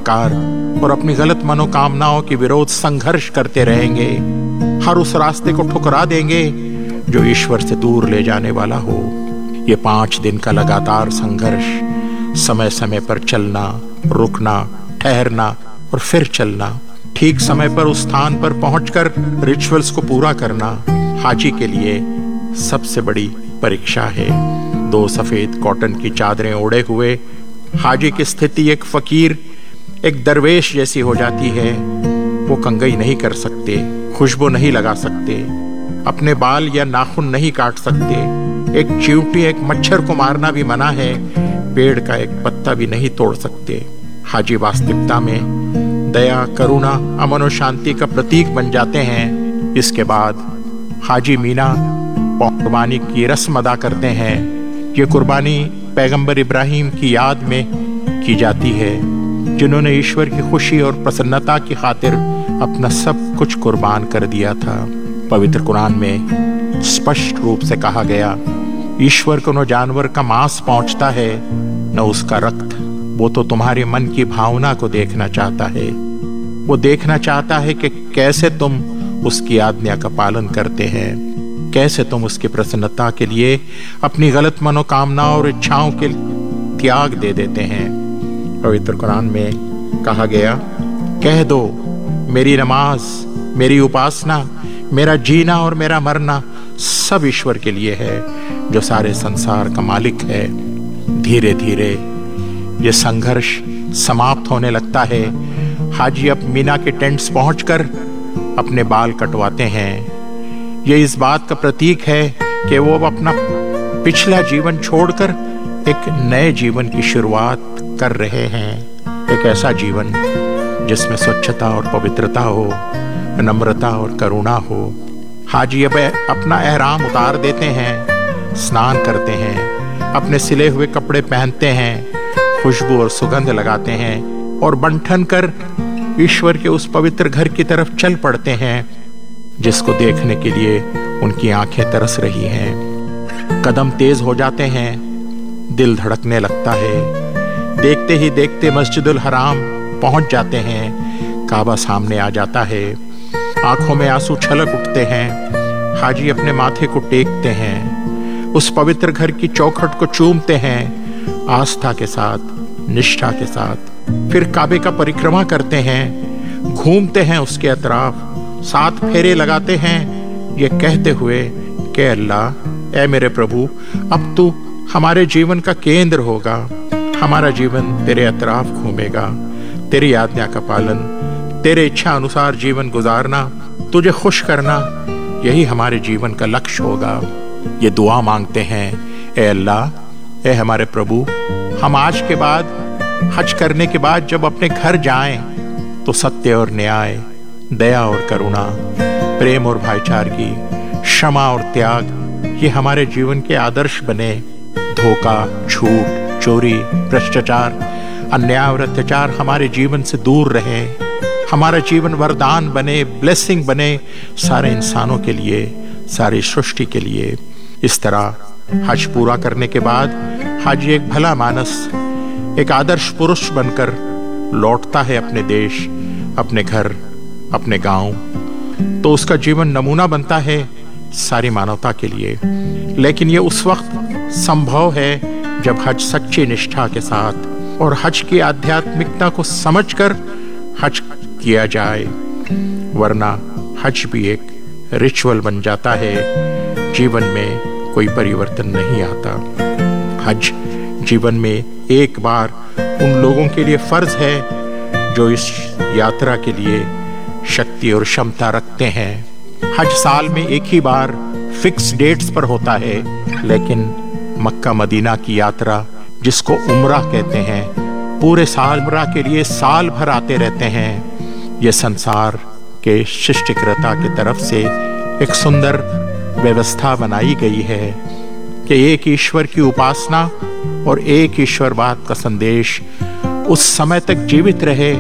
अहंकार और अपनी गलत मनोकामनाओं के विरोध संघर्ष करते रहेंगे। हर उस रास्ते को ठुकरा देंगे जो ईश्वर से दूर ले जाने वाला हो। ये 5 दिन का लगातार संघर्ष, समय समय पर चलना, रुकना, ठहरना और फिर चलना, ठीक समय पर उस स्थान पर पहुंचकर रिचुअल्स को पूरा करना हाजी के लिए सबसे बड़ी परीक्षा है। 2 सफेद कॉटन की चादरें ओढ़े हुए हाजी की स्थिति एक फकीर, एक दरवेश जैसी हो जाती है। वो कंघी नहीं कर सकते, खुशबू नहीं लगा सकते, अपने बाल या नाखून नहीं काट सकते, एक चींटी, एक मच्छर को मारना भी मना है, पेड़ का एक पत्ता भी नहीं तोड़ सकते। हाजी वास्तविकता में दया, करुणा, अमन और शांति का प्रतीक बन जाते हैं। इसके बाद हाजी मीना कुर्बानी की रस्म अदा करते हैं। ये कुर्बानी पैगंबर इब्राहिम की याद में की जाती है, जिन्होंने ईश्वर की खुशी और प्रसन्नता की खातिर अपना सब कुछ कुर्बान कर दिया था। पवित्र कुरान में स्पष्ट रूप से कहा गया, ईश्वर को न जानवर का मांस पहुंचता है न उसका रक्त। वो तो तुम्हारे मन की भावना को देखना चाहता है। वो देखना चाहता है कि कैसे तुम उसकी आज्ञा का पालन करते हैं, कैसे तुम उसकी प्रसन्नता के लिए अपनी गलत मनोकामनाओं और इच्छाओं के त्याग दे देते हैं। पवित्र कुरान में कहा गया, कह दो मेरी नमाज, मेरी उपासना, मेरा जीना और मेरा मरना सब ईश्वर के लिए है, जो सारे संसार का मालिक है। धीरे धीरे ये संघर्ष समाप्त होने लगता है। हाजी अब मीना के टेंट्स पहुंचकर अपने बाल कटवाते हैं। ये इस बात का प्रतीक है कि वो अपना पिछला जीवन छोड़कर एक नए जीवन की शुरुआत कर रहे हैं। एक ऐसा जीवन जिसमें स्वच्छता और पवित्रता हो, नम्रता और करुणा हो। हाजी अब अपना एहराम उतार देते हैं, स्नान करते हैं, अपने सिले हुए कपड़े पहनते हैं, खुशबू और सुगंध लगाते हैं और बंठन कर ईश्वर के उस पवित्र घर की तरफ चल पड़ते हैं, जिसको देखने के लिए उनकी आंखें तरस रही हैं। कदम तेज हो जाते हैं, दिल धड़कने लगता है। देखते ही देखते मस्जिदुल हराम पहुंच जाते हैं। काबा सामने आ जाता है। आंखों में आंसू छलक उठते हैं। हाजी अपने माथे को टेकते हैं, उस पवित्र घर की चौखट को चूमते हैं, आस्था के साथ, निष्ठा के साथ। फिर काबे का परिक्रमा करते हैं, घूमते हैं उसके अतराफ, 7 फेरे लगाते हैं, ये कहते हुए कि अल्लाह, ऐ मेरे प्रभु, अब तू हमारे जीवन का केंद्र होगा। हमारा जीवन तेरे अतराफ घूमेगा। तेरी आज्ञा का पालन, तेरे इच्छा अनुसार जीवन गुजारना, तुझे खुश करना, यही हमारे जीवन का लक्ष्य होगा। ये दुआ मांगते हैं, ऐ अल्लाह, ऐ हमारे प्रभु, हम आज के बाद, हज करने के बाद जब अपने घर जाएं तो सत्य और न्याय, दया और करुणा, प्रेम और भाईचारगी, क्षमा और त्याग ये हमारे जीवन के आदर्श बने। धोखा, झूठ, चोरी, भ्रष्टाचार, अन्याय और अत्याचार हमारे जीवन से दूर रहे। हमारा जीवन वरदान बने, ब्लेसिंग बने सारे इंसानों के लिए, सारी सृष्टि के लिए। इस तरह हज पूरा करने के बाद हाजी एक भला मानस, एक आदर्श पुरुष बनकर लौटता है अपने देश, अपने घर, अपने गांव। तो उसका जीवन नमूना बनता है सारी मानवता के लिए। लेकिन ये उस वक्त संभव है जब हज सच्ची निष्ठा के साथ और हज की आध्यात्मिकता को समझकर हज किया जाए, वरना हज भी एक रिचुअल बन जाता है, जीवन में कोई परिवर्तन नहीं आता। हज जीवन में एक बार उन लोगों के लिए फर्ज है जो इस यात्रा के लिए शक्ति और क्षमता रखते हैं। हज साल में एक ही बार फिक्स डेट्स पर होता है, लेकिन मक्का मदीना की यात्रा, जिसको उम्रा कहते हैं, पूरे साल उम्रा के लिए साल भर आते रहते हैं। ये संसार के सृष्टिकर्ता की तरफ से एक सुंदर व्यवस्था बनाई गई है कि एक ईश्वर की उपासना और एक ईश्वरवाद का संदेश उस समय तक जीवित रहे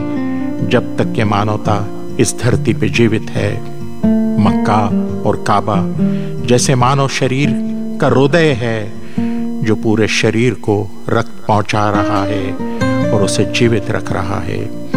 जब तक कि मानवता इस धरती पे जीवित है। मक्का और काबा जैसे मानव शरीर का हृदय है, जो पूरे शरीर को रक्त पहुंचा रहा है और उसे जीवित रख रहा है।